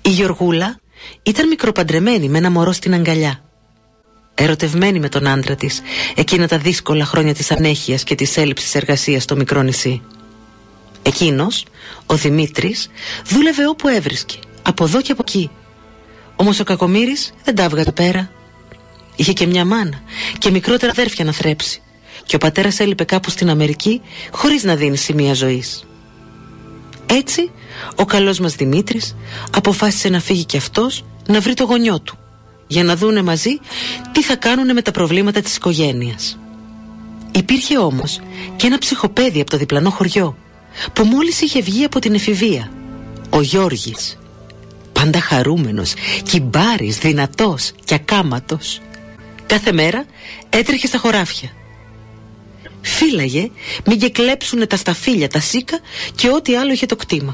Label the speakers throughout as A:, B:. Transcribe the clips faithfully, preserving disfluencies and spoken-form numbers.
A: Η Γεωργούλα ήταν μικροπαντρεμένη με ένα μωρό στην αγκαλιά. Ερωτευμένη με τον άντρα της εκείνα τα δύσκολα χρόνια της ανέχειας και της έλλειψης εργασίας στο μικρό νησί. Εκείνος, ο Δημήτρης, δούλευε όπου έβρισκε, από εδώ και από εκεί. Όμως ο κακομοίρης δεν τα έβγαζε πέρα. Είχε και μια μάνα και μικρότερα αδέρφια να θρέψει, και ο πατέρας έλειπε κάπου στην Αμερική χωρίς να δίνει σημεία ζωής. Έτσι ο καλός μας Δημήτρης αποφάσισε να φύγει κι αυτός να βρει το γονιό του, για να δούνε μαζί τι θα κάνουνε με τα προβλήματα της οικογένειας. Υπήρχε όμως και ένα ψυχοπαίδι από το διπλανό χωριό, που μόλις είχε βγει από την εφηβεία, ο Γιώργης. Πάντα χαρούμενος, κυμπάρης, δυνατός και ακάματος. Κάθε μέρα έτρεχε στα χωράφια. Φύλαγε μην και κλέψουνε τα σταφύλια, τα σίκα και ό,τι άλλο είχε το κτήμα.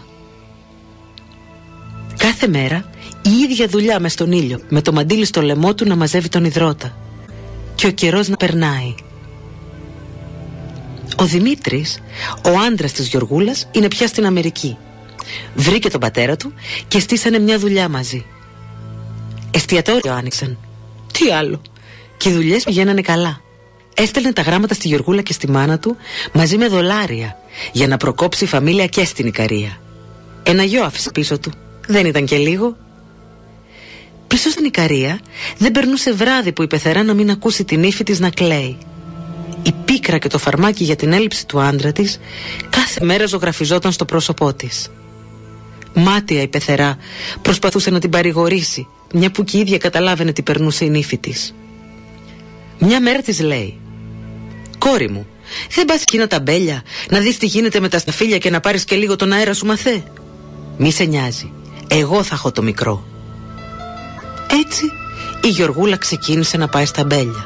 A: Κάθε μέρα η ίδια δουλειά μες στον ήλιο, με το μαντίλι στο λαιμό του να μαζεύει τον υδρότα, και ο καιρός να περνάει. Ο Δημήτρης, ο άντρας της Γεωργούλας, είναι πια στην Αμερική. Βρήκε τον πατέρα του και στήσανε μια δουλειά μαζί. Εστιατόριο άνοιξαν. Τι άλλο. Και οι δουλειές πηγαίνανε καλά. Έστελνε τα γράμματα στη Γεωργούλα και στη μάνα του μαζί με δολάρια, για να προκόψει η φαμίλια και στην Ικαρία. Ένα γιο άφησε πίσω του. Δεν ήταν και λίγο. Πίσω στην Ικαρία δεν περνούσε βράδυ που η πεθερά να μην ακούσει την ύφη της να κλαίει. Η πίκρα και το φαρμάκι για την έλλειψη του άντρα της κάθε μέρα ζωγραφιζόταν στο πρόσωπό της. Μάτια η πεθερά προσπαθούσε να την παρηγορήσει, μια που και η ίδια καταλάβαινε τι περνούσε η νύφη της. Μια μέρα της λέει: «Κόρη μου, δεν πας εκείνα τα μπέλια να δεις τι γίνεται με τα σταφύλια και να πάρεις και λίγο τον αέρα σου, μαθέ? Μη σε νοιάζει, εγώ θα έχω το μικρό». Έτσι η Γεωργούλα ξεκίνησε να πάει στα μπέλια.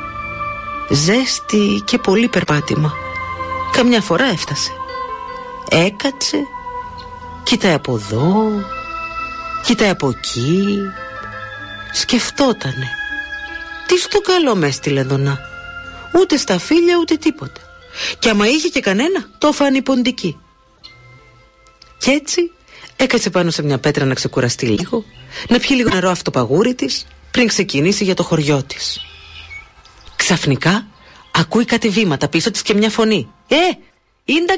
A: Ζέστη και πολύ περπάτημα. Καμιά φορά έφτασε. Έκατσε, κοίταει από εδώ, κοίταει από εκεί. Σκεφτότανε. Τι στο καλό με έστειλε εδώ να. Ούτε σταφύλια ούτε τίποτα. Και άμα είχε και κανένα, το φάνη ποντική. Κι έτσι έκατσε πάνω σε μια πέτρα να ξεκουραστεί λίγο, να πιει λίγο νερό από το παγούρι της, πριν ξεκινήσει για το χωριό της. Ξαφνικά ακούει κάτι βήματα πίσω της και μια φωνή. «Ε, ίντα